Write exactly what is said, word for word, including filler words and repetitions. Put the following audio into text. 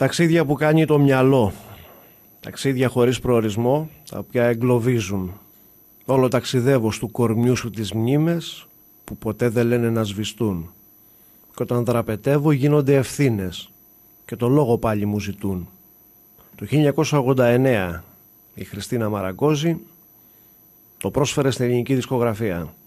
Ταξίδια που κάνει το μυαλό, ταξίδια χωρίς προορισμό, τα οποία εγκλωβίζουν. Όλο ταξιδεύω στου κορμιού σου τις μνήμες που ποτέ δεν λένε να σβηστούν. Και όταν δραπετεύω γίνονται ευθύνες και το λόγο πάλι μου ζητούν. Το χίλια εννιακόσια ογδόντα εννέα η Χριστίνα Μαραγκόζη το πρόσφερε στην ελληνική δισκογραφία.